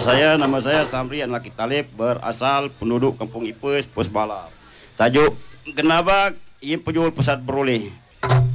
Nama saya Samri Anlaki Talib, berasal penduduk Kampung Ipes, Pos Bala. Tajuk, kenapa ia penjual pusat beroleh?